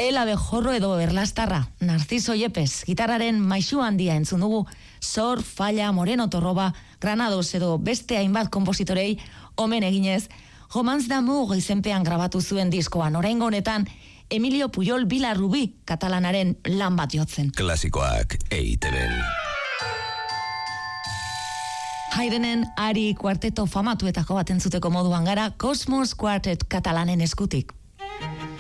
Rafael Abejorro edo Berlastarra, Narciso Yepes, gitarraren maixu handia entzun dugu, Sor, Falla, Moreno Torroba, Granados edo beste hainbat konpositorei omen eginez, Romance d'amour izenpean grabatu zuen diskoan, oraingo honetan Emilio Pujol Vilarrubi katalanaren lan bat jotzen. Klasikoak EITB-n. Haydnen Ari kuarteto famatuetako bat entzuteko moduan gara, Cosmos Quartet katalanen eskutik.